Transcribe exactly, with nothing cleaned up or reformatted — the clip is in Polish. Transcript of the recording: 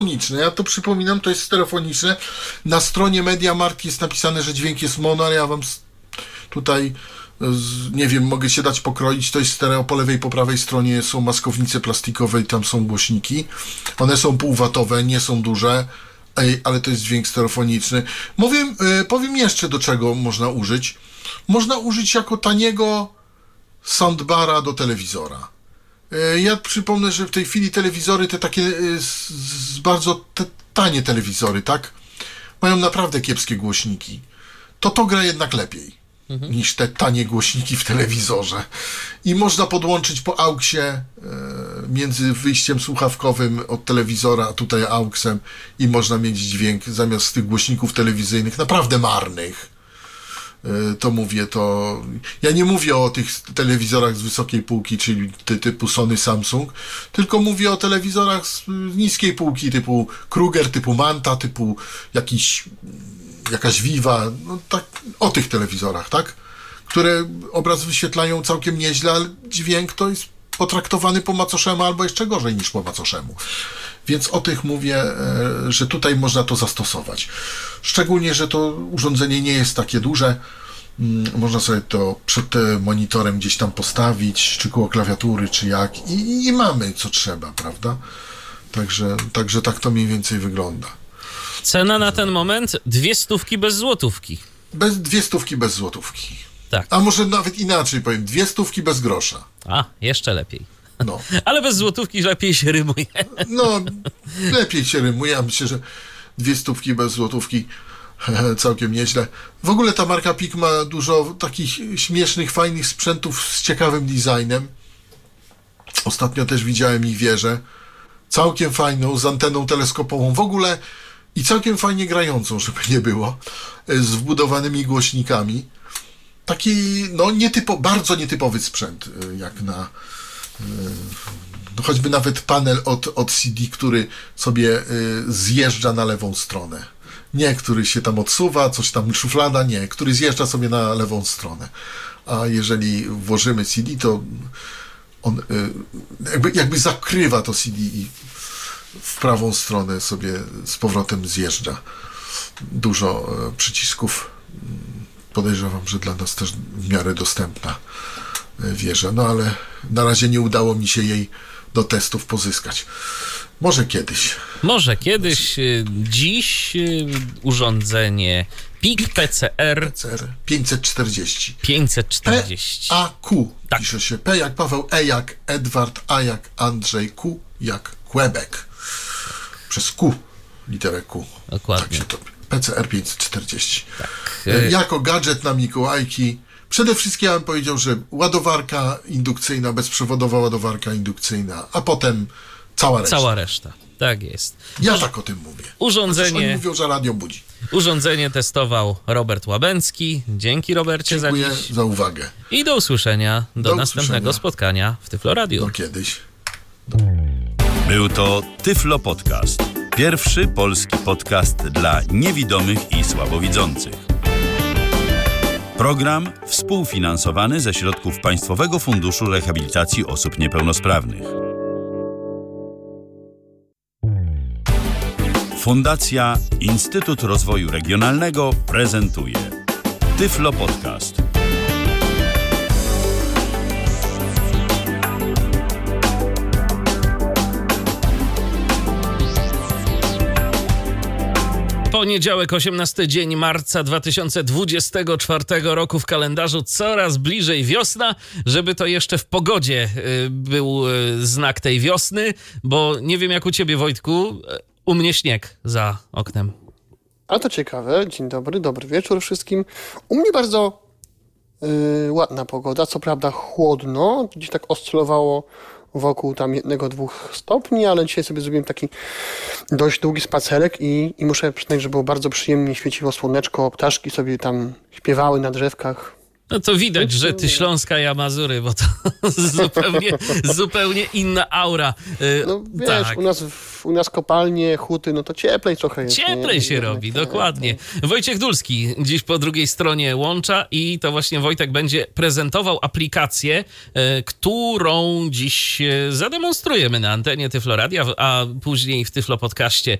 Ja to przypominam, to jest stereofoniczne. Na stronie MediaMarkt jest napisane, że dźwięk jest mono, ale ja wam tutaj, nie wiem, mogę się dać pokroić. To jest stereo, po lewej, po prawej stronie są maskownice plastikowe i tam są głośniki. One są półwatowe, nie są duże, ale to jest dźwięk stereofoniczny. Mówię, powiem jeszcze, do czego można użyć. Można użyć jako taniego soundbara do telewizora. Ja przypomnę, że w tej chwili telewizory, te takie z, z bardzo te tanie telewizory, tak? Mają naprawdę kiepskie głośniki. To to gra jednak lepiej mhm. niż te tanie głośniki w telewizorze. I można podłączyć po auksie e, między wyjściem słuchawkowym od telewizora, a tutaj auksem i można mieć dźwięk zamiast tych głośników telewizyjnych naprawdę marnych. To mówię, to... Ja nie mówię o tych telewizorach z wysokiej półki, czyli ty, typu Sony, Samsung, tylko mówię o telewizorach z niskiej półki, typu Kruger, typu Manta, typu jakiś, jakaś Viva, no tak, o tych telewizorach, tak? Które obraz wyświetlają całkiem nieźle, ale dźwięk to jest potraktowany po macoszemu albo jeszcze gorzej niż po macoszemu. Więc o tych mówię, że tutaj można to zastosować. Szczególnie, że to urządzenie nie jest takie duże. Można sobie to przed monitorem gdzieś tam postawić, czy koło klawiatury, czy jak. I, i mamy co trzeba, prawda? Także, także tak to mniej więcej wygląda. Cena na ten moment dwie stówki bez złotówki. Bez, dwie stówki bez złotówki. Tak. A może nawet inaczej powiem, dwie stówki bez grosza. A, jeszcze lepiej. No. Ale bez złotówki lepiej się rymuje. No, lepiej się rymuje. Ja myślę, że dwie stówki bez złotówki całkiem nieźle. W ogóle ta marka P I C ma dużo takich śmiesznych, fajnych sprzętów z ciekawym designem. Ostatnio też widziałem ich wieżę. Całkiem fajną, z anteną teleskopową w ogóle i całkiem fajnie grającą, żeby nie było, z wbudowanymi głośnikami. Taki, no, nietypo, bardzo nietypowy sprzęt, jak na no, choćby nawet panel od, od C D, który sobie zjeżdża na lewą stronę. Nie, który się tam odsuwa, coś tam szuflada, nie, który zjeżdża sobie na lewą stronę. A jeżeli włożymy C D, to on jakby, jakby zakrywa to C D i w prawą stronę sobie z powrotem zjeżdża. Dużo przycisków. Podejrzewam, że dla nas też w miarę dostępna wieża, no ale na razie nie udało mi się jej do testów pozyskać. Może kiedyś. Może kiedyś. Dziś urządzenie P I C P C R P C R pięćset czterdzieści. pięćset czterdzieści. P A Q. Tak. Pisze się P jak Paweł, E jak Edward, A jak Andrzej, Q jak Quebec. Przez Q, literę Q. Dokładnie. Tak się to P C R pięćset czterdzieści. Tak. Jako gadżet na Mikołajki. Przede wszystkim ja bym powiedział, że ładowarka indukcyjna, bezprzewodowa ładowarka indukcyjna, a potem cała reszta. Cała reszta, tak jest. Ja tak o tym mówię. Urządzenie, oni mówią, że radio budzi. Urządzenie testował Robert Łabęcki. Dzięki, Robercie, Dziękuję za dziś. za uwagę. I do usłyszenia, do, do następnego usłyszenia. spotkania w Tyflo Radio. Do kiedyś. Był to Tyflo Podcast. Pierwszy polski podcast dla niewidomych i słabowidzących. Program współfinansowany ze środków Państwowego Funduszu Rehabilitacji Osób Niepełnosprawnych. Fundacja Instytut Rozwoju Regionalnego prezentuje Tyflo Podcast. Poniedziałek, osiemnasty dzień marca dwa tysiące dwudziestego czwartego roku w kalendarzu, coraz bliżej wiosna, żeby to jeszcze w pogodzie był znak tej wiosny, bo nie wiem jak u ciebie, Wojtku, u mnie śnieg za oknem. A to ciekawe. Dzień dobry, dobry wieczór wszystkim. U mnie bardzo yy, ładna pogoda, co prawda chłodno, gdzieś tak oscylowało wokół tam jednego, dwóch stopni, ale dzisiaj sobie zrobiłem taki dość długi spacerek i, i muszę przyznać, że było bardzo przyjemnie, świeciło słoneczko, ptaszki sobie tam śpiewały na drzewkach. No to widać, że ty Śląska i Mazury, bo to zupełnie, zupełnie inna aura. Y, No wiesz, tak. u nas, w- u nas kopalnie, huty, no to cieplej trochę jest. Cieplej nie? się Jednak, robi, tak, dokładnie. tak. Wojciech Dulski dziś po drugiej stronie łącza i to właśnie Wojtek będzie prezentował aplikację, e, którą dziś e, zademonstrujemy na antenie Tyfloradia, a później w Tyflo Podcaście